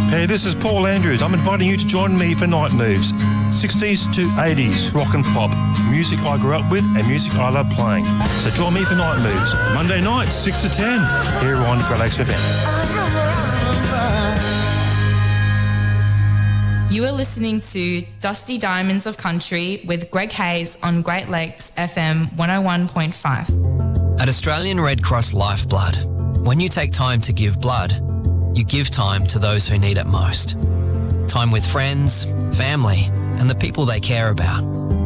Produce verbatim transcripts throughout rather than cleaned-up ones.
Hey, this is Paul Andrews. I'm inviting you to join me for Night Moves. sixties to eighties, rock and pop. Music I grew up with and music I love playing. So join me for Night Moves. Monday nights, six to ten, here on Great Lakes F M. You are listening to Dusty Diamonds of Country with Greg Hayes on Great Lakes F M one oh one point five. At Australian Red Cross Lifeblood, when you take time to give blood, you give time to those who need it most. Time with friends, family, and the people they care about.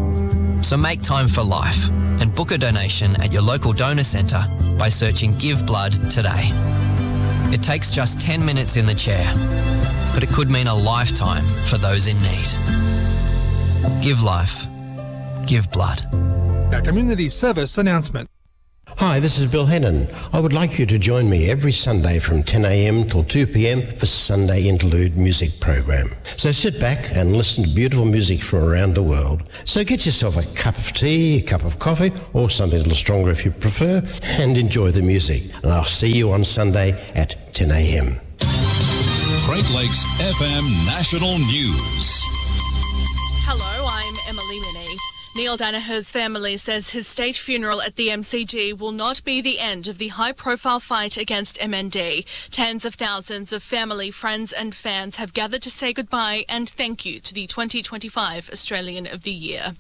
So make time for life and book a donation at your local donor centre by searching Give Blood today. It takes just ten minutes in the chair, but it could mean a lifetime for those in need. Give life. Give blood. A community service announcement. Hi, this is Bill Hennon. I would like you to join me every Sunday from ten a m till two p m for Sunday Interlude music program. So sit back and listen to beautiful music from around the world. So get yourself a cup of tea, a cup of coffee, or something a little stronger if you prefer, and enjoy the music. And I'll see you on Sunday at ten a m. Great Lakes F M National News. Hello, I'm Emily Minnie. Neil Danaher's family says his state funeral at the M C G will not be the end of the high-profile fight against M N D. Tens of thousands of family, friends and fans have gathered to say goodbye and thank you to the twenty twenty-five Australian of the Year.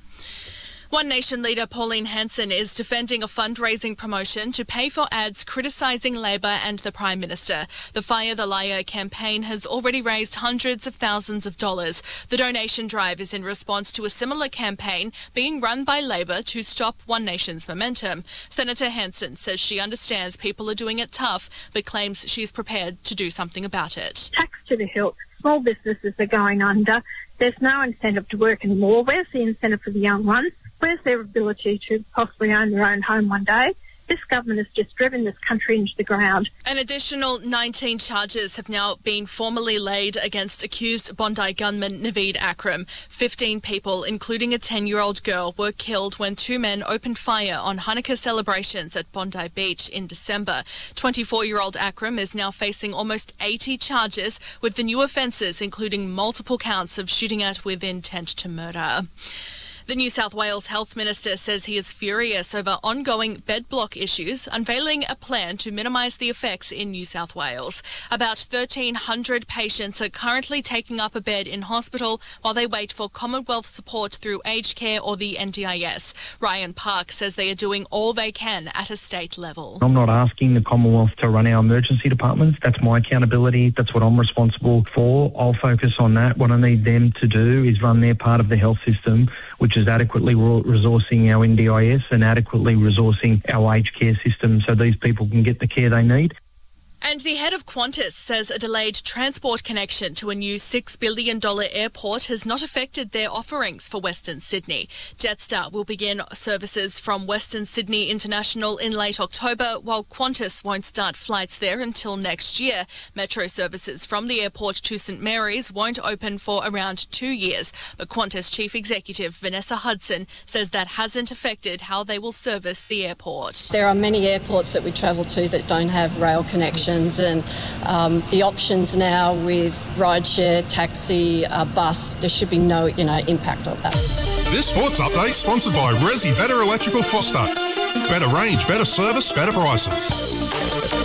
One Nation leader Pauline Hanson is defending a fundraising promotion to pay for ads criticising Labor and the Prime Minister. The Fire the Liar campaign has already raised hundreds of thousands of dollars. The donation drive is in response to a similar campaign being run by Labor to stop One Nation's momentum. Senator Hanson says she understands people are doing it tough, but claims she's prepared to do something about it. Tax to the hilt. Small businesses are going under. There's no incentive to work anymore. Where's the incentive for the young ones? Where's their ability to possibly own their own home one day? This government has just driven this country into the ground. An additional nineteen charges have now been formally laid against accused Bondi gunman Naveed Akram. fifteen people, including a ten-year-old girl, were killed when two men opened fire on Hanukkah celebrations at Bondi Beach in December. twenty-four-year-old Akram is now facing almost eighty charges, with the new offences including multiple counts of shooting at with intent to murder. The New South Wales Health Minister says he is furious over ongoing bed block issues, unveiling a plan to minimise the effects in New South Wales. About thirteen hundred patients are currently taking up a bed in hospital while they wait for Commonwealth support through aged care or the N D I S. Ryan Park says they are doing all they can at a state level. I'm not asking the Commonwealth to run our emergency departments. That's my accountability. That's what I'm responsible for. I'll focus on that. What I need them to do is run their part of the health system, which is adequately resourcing our N D I S and adequately resourcing our aged care system so these people can get the care they need. And the head of Qantas says a delayed transport connection to a new six billion dollars airport has not affected their offerings for Western Sydney. Jetstar will begin services from Western Sydney International in late October, while Qantas won't start flights there until next year. Metro services from the airport to St Mary's won't open for around two years, but Qantas Chief Executive Vanessa Hudson says that hasn't affected how they will service the airport. There are many airports that we travel to that don't have rail connections. And um, the options now with rideshare, taxi, uh, bus, there should be no, you know, impact on that. This sports update sponsored by Resi Better Electrical Foster. Better range, better service, better prices.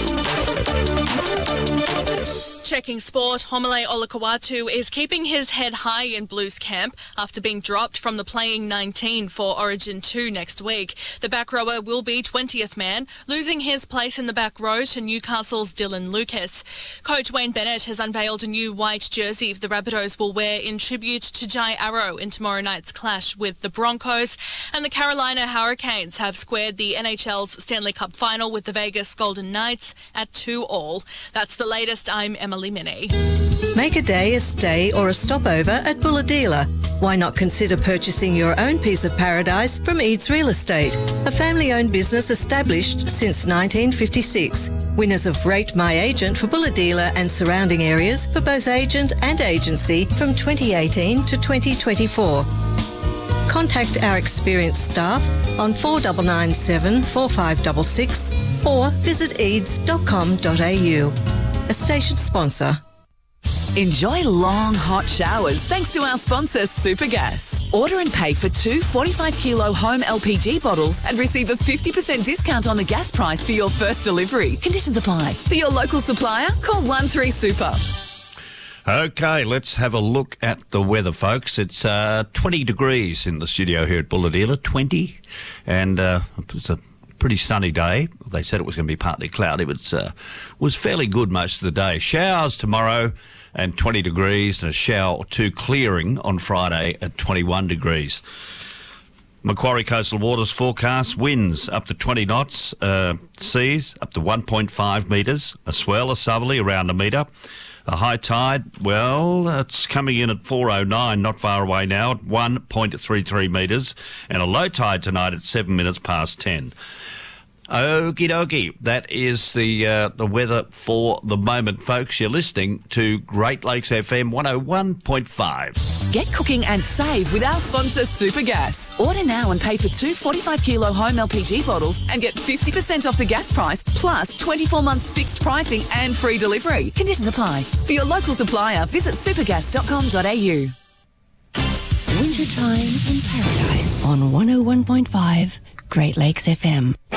Checking sport, Homole Olakawatu is keeping his head high in Blues camp after being dropped from the playing nineteen for Origin two next week. The back rower will be twentieth man, losing his place in the back row to Newcastle's Dylan Lucas. Coach Wayne Bennett has unveiled a new white jersey the Rabbitohs will wear in tribute to Jai Arrow in tomorrow night's clash with the Broncos. And the Carolina Hurricanes have squared the N H L's Stanley Cup final with the Vegas Golden Knights at two all. That's the latest. I'm Emily Minnie. Make a day a stay or a stopover at Bulahdelah. Why not consider purchasing your own piece of paradise from Eads Real Estate, a family-owned business established since nineteen fifty-six. Winners of Rate My Agent for Bulahdelah and surrounding areas for both agent and agency from twenty eighteen to twenty twenty-four. Contact our experienced staff on four nine nine seven, four five six six or visit eads dot com dot a u. A station sponsor. Enjoy long, hot showers thanks to our sponsor, Supergas. Order and pay for two forty-five kilo home L P G bottles and receive a fifty percent discount on the gas price for your first delivery. Conditions apply. For your local supplier, call one three super. Okay, let's have a look at the weather, folks. It's uh, twenty degrees in the studio here at Bulahdelah, twenty, and uh, it's a pretty sunny day. They said it was going to be partly cloudy, but it uh, was fairly good most of the day. Showers tomorrow and twenty degrees, and a shower or two clearing on Friday at twenty-one degrees. Macquarie Coastal Waters forecast, winds up to twenty knots, uh, seas up to one point five metres, a swell, a southerly around a metre. A high tide, well, it's coming in at four oh nine, not far away now, at one point three three metres, and a low tide tonight at seven minutes past ten. Okie dokie, that is the uh, the weather for the moment, folks. You're listening to Great Lakes F M one oh one point five. Get cooking and save with our sponsor, Supergas. Order now and pay for two forty-five kilo home L P G bottles and get fifty percent off the gas price, plus twenty-four months fixed pricing and free delivery. Conditions apply. For your local supplier, visit supergas dot com dot a u. Wintertime in Paradise on one oh one point five Great Lakes F M.